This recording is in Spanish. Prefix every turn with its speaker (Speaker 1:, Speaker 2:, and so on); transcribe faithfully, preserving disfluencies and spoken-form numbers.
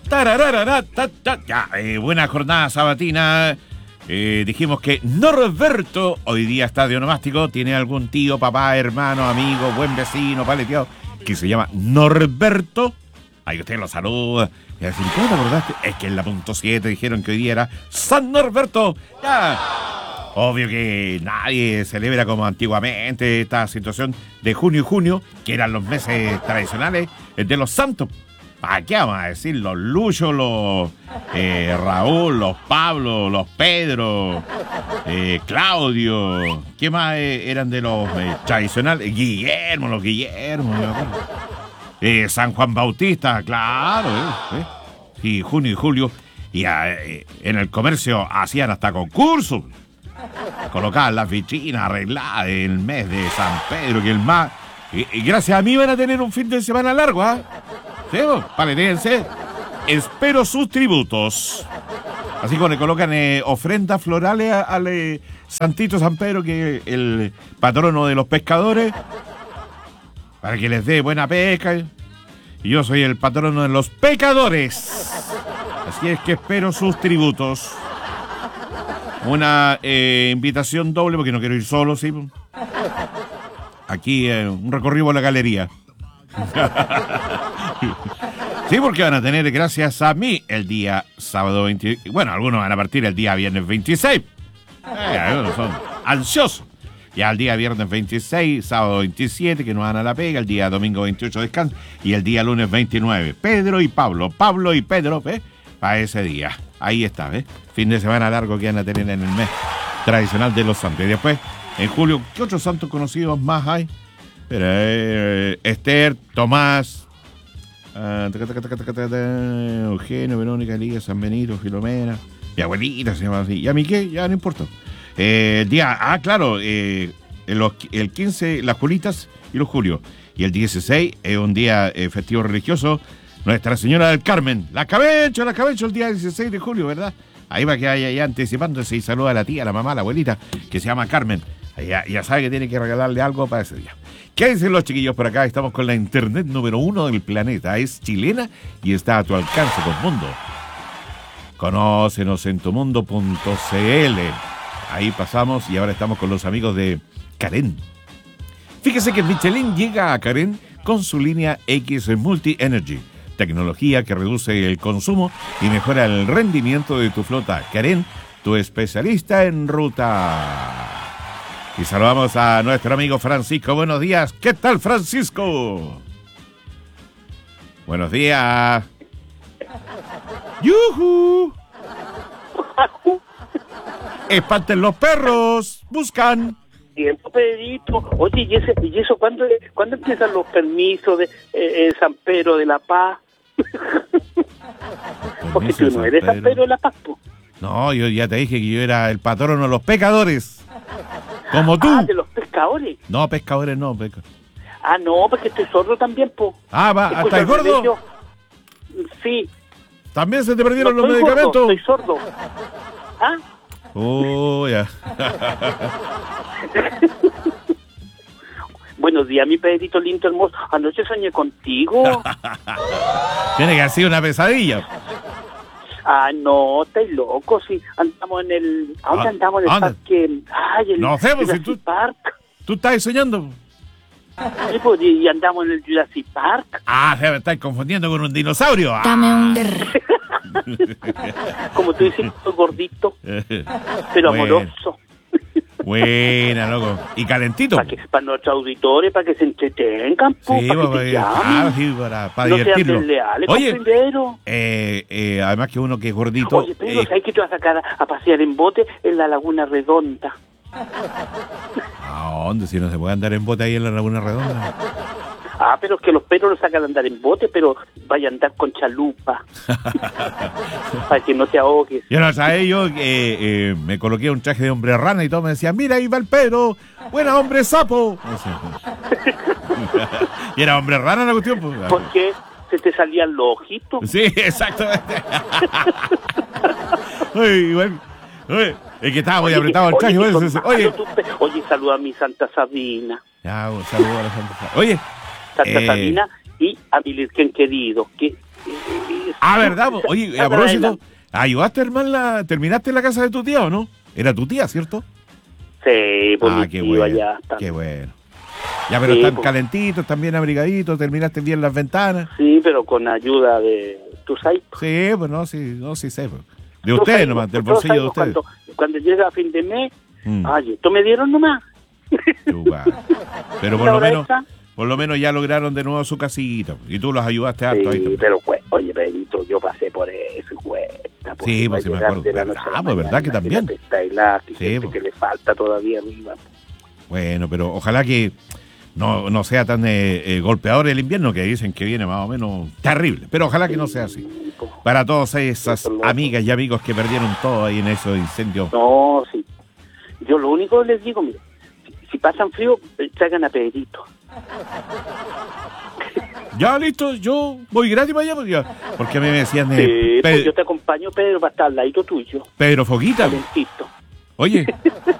Speaker 1: tararara, ta, ta. Ya, eh, buena jornada sabatina. Eh, dijimos que Norberto hoy día está de onomástico. Tiene algún tío, papá, hermano, amigo, buen vecino, paleteado, que se llama Norberto. Ahí usted lo saluda. Y así, ¿cómo te acordaste? Es que en la punto siete dijeron que hoy día era San Norberto. Ya. Obvio que nadie celebra como antiguamente esta situación de junio y junio, que eran los meses tradicionales de los santos. ¿Para qué vamos a decir? Los Luchos, los eh, Raúl, los Pablo, los Pedro, eh, Claudio. ¿Qué más eh, eran de los eh, tradicionales? Guillermo, los Guillermo. Eh, San Juan Bautista, claro. Eh, eh. Y junio y julio. Y eh, en el comercio hacían hasta concursos. Colocaban las vitrinas arregladas el mes de San Pedro, que el más... Y, y gracias a mí van a tener un fin de semana largo, ¿ah? ¿eh? ¿Sí? Paletense. Espero sus tributos. Así que le colocan eh, ofrendas florales al eh, Santito San Pedro, que es el patrono de los pescadores, para que les dé buena pesca. Y yo soy el patrono de los pecadores. Así es que espero sus tributos. Una eh, invitación doble, porque no quiero ir solo, ¿sí? Aquí eh, un recorrido a la galería. Sí, porque van a tener, gracias a mí, el día sábado veinte. Bueno, algunos van a partir el día viernes veintiséis. Eh, algunos son ansiosos. Ya el día viernes veintiséis, sábado veintisiete, que no van a la pega, el día domingo veintiocho descanso, y el día lunes veintinueve. Pedro y Pablo, Pablo y Pedro, ¿ves? Para ese día. Ahí está, ¿ves? Fin de semana largo que van a tener en el mes tradicional de los santos. Y después, en julio, ¿qué otros santos conocidos más hay? Pero, eh, Esther, Tomás, uh, Eugenio, Verónica, Elías, San Benito, Filomena. Mi abuelita se llama así. ¿Y a mí qué? Ya no importa. Eh, el día, ah, claro, eh, los, el quince, las Julitas y los Julios. Y el dieciséis es un día eh, festivo religioso. Nuestra Señora del Carmen. La Cabencho, la Cabencho, el día dieciséis de julio, ¿verdad? Ahí va que haya ya anticipándose y saluda a la tía, a la mamá, a la abuelita, que se llama Carmen. Ya, ya sabe que tiene que regalarle algo para ese día. ¿Qué dicen los chiquillos por acá? Estamos con la internet número uno del planeta. Es chilena y está a tu alcance con Mundo. Conócenos en tumundo punto cl. Ahí pasamos y ahora estamos con los amigos de Karen. Fíjese que Michelin llega a Karen con su línea X Multi Energy. Tecnología que reduce el consumo y mejora el rendimiento de tu flota. Karen, tu especialista en ruta. Y saludamos a nuestro amigo Francisco. Buenos días. ¿Qué tal, Francisco? Buenos días. ¡Yujú! ¡Espanten los perros! ¡Buscan!
Speaker 2: Tiempo, Pedrito. Oye, ¿y, ese, y eso cuándo, cuándo empiezan los permisos de eh, eh, San Pedro de la Paz? Porque tú no eres San Pedro de la Paz, po.
Speaker 1: No, yo ya te dije que yo era el patrono de los pecadores. Como tú.
Speaker 2: Ah, de los pescadores.
Speaker 1: No, pescadores no. Pesca...
Speaker 2: Ah, no, porque estoy sordo también, po.
Speaker 1: Ah, va, ¿hasta el gordo?
Speaker 2: Yo... Sí.
Speaker 1: ¿También se te perdieron
Speaker 2: no
Speaker 1: los medicamentos?
Speaker 2: Gordo, estoy sordo. ¿Ah?
Speaker 1: Oh, ya.
Speaker 2: Buenos días, mi Pedrito lindo hermoso. Anoche soñé contigo.
Speaker 1: Tiene que haber sido una pesadilla.
Speaker 2: Ah, no, estás loco, sí. Andamos en el... ¿A dónde andamos? En el
Speaker 1: ¿Dónde?
Speaker 2: parque... Ay, el
Speaker 1: no sé, pues,
Speaker 2: Jurassic
Speaker 1: si tú,
Speaker 2: Park.
Speaker 1: ¿Tú estás enseñando?
Speaker 2: Sí, pues, y andamos en el Jurassic Park.
Speaker 1: Ah, se me estás confundiendo con un dinosaurio. Ah.
Speaker 3: Dame un... Der...
Speaker 2: Como tú dices, gordito, pero
Speaker 1: bueno,
Speaker 2: amoroso.
Speaker 1: Buena, loco. Y calentito.
Speaker 2: Para que para nuestros auditores, para que se entretengan, po,
Speaker 1: sí,
Speaker 2: para
Speaker 1: para,
Speaker 2: que te
Speaker 1: ah, sí, para, para
Speaker 2: no
Speaker 1: divertirlo.
Speaker 2: sean desleales,
Speaker 1: Oye,
Speaker 2: compañero.
Speaker 1: eh, eh, además que uno que es gordito.
Speaker 2: Oye, Pedro,
Speaker 1: eh,
Speaker 2: ¿sabes que te vas a sacar a, a pasear en bote en la Laguna Redonda?
Speaker 1: ¿A dónde? Si no se puede andar en bote ahí en la Laguna Redonda.
Speaker 2: Ah, pero es que los perros los sacan a andar en bote, pero vaya a andar con chalupa. Para que no te ahogues.
Speaker 1: Yo no sabía, yo eh, eh, me coloqué un traje de hombre rana y todo me decían, mira, ahí va el Pedro, buena hombre sapo. No sé. Y era hombre rana la cuestión. Pues.
Speaker 2: ¿Por qué? Se te salían los ojitos.
Speaker 1: Sí, exactamente. Oye, bueno, oye, es que estaba muy apretado el traje.
Speaker 2: Oye,
Speaker 1: Oye,
Speaker 2: son,
Speaker 1: oye,
Speaker 2: oye, saluda a mi Santa Sabina.
Speaker 1: ya, un saludo a la Santa Sabina. Oye,
Speaker 2: Santa
Speaker 1: eh,
Speaker 2: Sabina y a mi Virgen querido, que eh,
Speaker 1: Ah, ¿verdad? po? Oye, a
Speaker 2: Anda
Speaker 1: propósito,
Speaker 2: bailando.
Speaker 1: ¿ayudaste a armar la... ¿Terminaste en la casa de tu tía o no? Era tu tía, ¿cierto?
Speaker 2: Sí, pues
Speaker 1: Ah,
Speaker 2: mi
Speaker 1: qué
Speaker 2: tío
Speaker 1: bueno,
Speaker 2: allá está.
Speaker 1: qué bueno. Ya, pero
Speaker 2: Sí,
Speaker 1: están
Speaker 2: pues.
Speaker 1: calentitos, están bien abrigaditos, terminaste bien las ventanas.
Speaker 2: Sí, pero con ayuda de... ¿Tú sabes?
Speaker 1: Sí, pues no, sí, no, sí sé. pues. De
Speaker 2: Tú
Speaker 1: ustedes
Speaker 2: sabes,
Speaker 1: nomás, del
Speaker 2: todos
Speaker 1: bolsillo de
Speaker 2: sabemos
Speaker 1: ustedes.
Speaker 2: Cuando, cuando llega a fin de mes,
Speaker 1: Mm.
Speaker 2: ay, esto me dieron nomás.
Speaker 1: Chupa. Pero por
Speaker 2: ¿La
Speaker 1: lo
Speaker 2: hora
Speaker 1: menos,
Speaker 2: esa?
Speaker 1: por lo menos ya lograron de nuevo su casita. Y tú los ayudaste harto ahí
Speaker 2: Sí,
Speaker 1: también.
Speaker 2: pero pues, oye, Pedrito, yo pasé por eso, cuesta.
Speaker 1: Sí, pues sí me acuerdo. Ah, pues, ¿verdad que también?
Speaker 2: Está elástica,
Speaker 1: Sí,
Speaker 2: gente
Speaker 1: pues.
Speaker 2: que le falta todavía arriba.
Speaker 1: Bueno, pero ojalá que no, no sea tan eh, eh, golpeador el invierno, que dicen que viene más o menos terrible. Pero ojalá que no sea así.
Speaker 2: Sí, pues.
Speaker 1: Para todas esas
Speaker 2: Eso es lo-
Speaker 1: amigas y amigos que perdieron todo ahí en esos incendios.
Speaker 2: No, sí. Yo lo único que les digo, mire, si, si pasan frío, eh, traigan a Pedrito.
Speaker 1: Ya, listo, yo voy gratis para allá. Porque, ya- porque a mí me decían, eh,
Speaker 2: Sí,
Speaker 1: Pe-
Speaker 2: pues yo te acompaño, Pedro, para estar al ladito tuyo,
Speaker 1: Pedro Foguita.
Speaker 2: calentito.
Speaker 1: Oye,